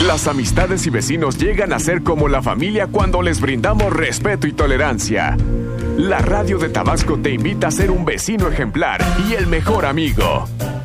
Las amistades y vecinos llegan a ser como la familia cuando les brindamos respeto y tolerancia. La radio de Tabasco te invita a ser un vecino ejemplar y el mejor amigo.